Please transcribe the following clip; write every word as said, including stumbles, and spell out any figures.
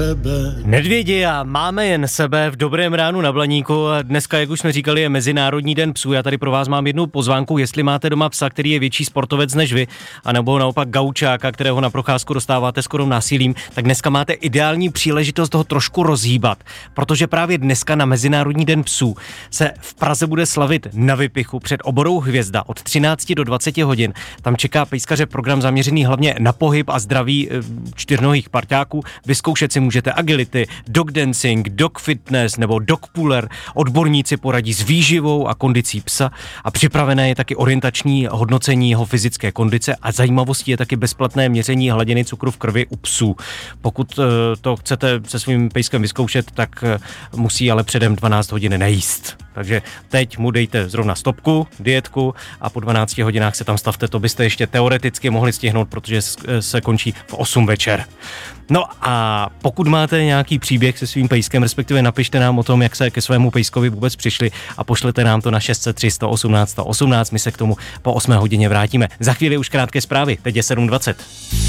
Nedvědi a máme jen sebe v dobrém ránu na Blaníku. Dneska, jak už jsme říkali, je Mezinárodní den psů. Já tady pro vás mám jednu pozvánku, jestli máte doma psa, který je větší sportovec než vy, anebo naopak gaučáka, kterého na procházku dostáváte skoro násilím, tak dneska máte ideální příležitost toho trošku rozhýbat, protože právě dneska na Mezinárodní den psů se v Praze bude slavit na Vypichu před oborou Hvězda od třinácti do dvaceti hodin. Tam čeká pejskaře program zaměřený hlavně na pohyb a zdraví čtyřnohých parťáků. Vyzkoušet si můžete agility, dog dancing, dog fitness nebo dog puller. Odborníci poradí s výživou a kondicí psa a připravené je taky orientační hodnocení jeho fyzické kondice a zajímavostí je taky bezplatné měření hladiny cukru v krvi u psů. Pokud to chcete se svým pejskem vyzkoušet, tak musí ale předem dvanáct hodin nejíst. Takže teď mu dejte zrovna stopku, dietku a po dvanácti hodinách se tam stavte. To byste ještě teoreticky mohli stihnout, protože se končí v osm večer. No a pokud máte nějaký příběh se svým pejskem, respektive napište nám o tom, jak se ke svému pejskovi vůbec přišli a pošlete nám to na šest set tři sto osmnáct sto osmnáct. My se k tomu po osmé hodině vrátíme. Za chvíli už krátké zprávy, teď je sedm dvacet.